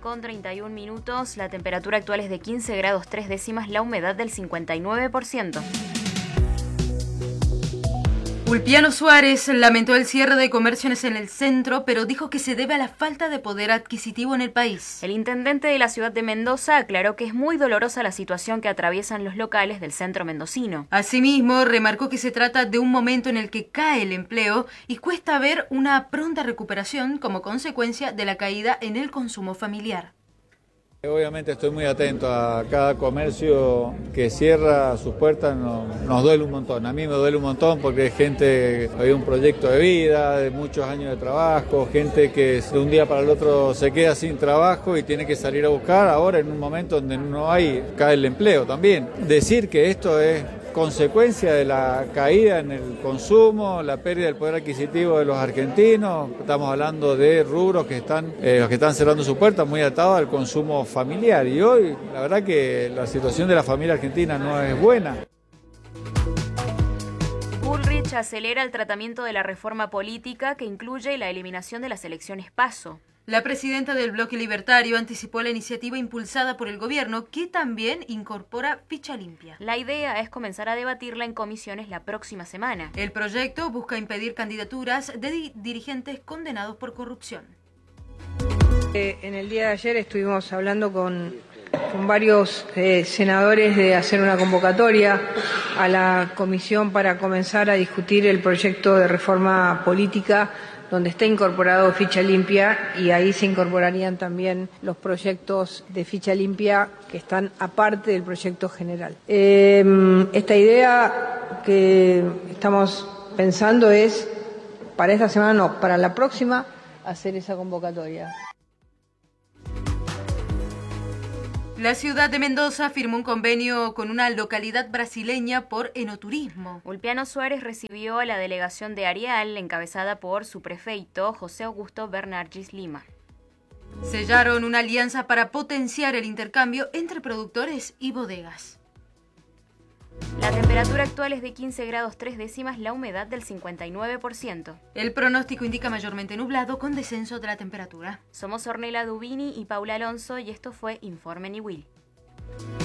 11:31. La temperatura actual es de 15 grados 3 décimas, la humedad del 59%. Ulpiano Suárez lamentó el cierre de comercios en el centro, pero dijo que se debe a la falta de poder adquisitivo en el país. El intendente de la ciudad de Mendoza aclaró que es muy dolorosa la situación que atraviesan los locales del centro mendocino. Asimismo, remarcó que se trata de un momento en el que cae el empleo y cuesta ver una pronta recuperación como consecuencia de la caída en el consumo familiar. Obviamente estoy muy atento a cada comercio que cierra sus puertas, nos duele un montón. A mí me duele un montón porque es gente que hay un proyecto de vida, de muchos años de trabajo, gente que de un día para el otro se queda sin trabajo y tiene que salir a buscar ahora en un momento donde no hay, cae el empleo también. Decir que esto es consecuencia de la caída en el consumo, la pérdida del poder adquisitivo de los argentinos, estamos hablando de rubros que están, los que están cerrando sus puertas muy atados al consumo familiar y hoy la verdad que la situación de la familia argentina no es buena. Bullrich acelera el tratamiento de la reforma política que incluye la eliminación de las elecciones PASO. La presidenta del Bloque Libertario anticipó la iniciativa impulsada por el gobierno que también incorpora ficha limpia. La idea es comenzar a debatirla en comisiones la próxima semana. El proyecto busca impedir candidaturas de dirigentes condenados por corrupción. En el día de ayer estuvimos hablando con varios senadores de hacer una convocatoria a la comisión para comenzar a discutir el proyecto de reforma política donde está incorporado ficha limpia y ahí se incorporarían también los proyectos de ficha limpia que están aparte del proyecto general. Esta idea que estamos pensando es, para esta semana no, para la próxima, hacer esa convocatoria. La ciudad de Mendoza firmó un convenio con una localidad brasileña por enoturismo. Ulpiano Suárez recibió a la delegación de Arial, encabezada por su prefeito, José Augusto Bernargis Lima. Sellaron una alianza para potenciar el intercambio entre productores y bodegas. La temperatura actual es de 15 grados 3 décimas, la humedad del 59%. El pronóstico indica mayormente nublado con descenso de la temperatura. Somos Ornella Dubini y Paula Alonso y esto fue Informe Niwil.